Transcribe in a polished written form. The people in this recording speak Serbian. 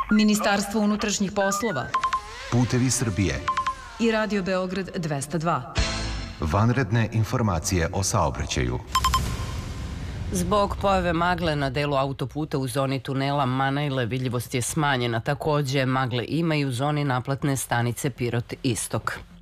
Ministarstvo unutrašnjih poslova Putevi Srbije i Radio Beograd 202. Vanredne informacije o saobraćaju. Zbog pojave magle na delu autoputa u zoni tunela Manajle vidljivost je smanjena. Takođe, magle ima i u zoni naplatne stanice Pirot Istok.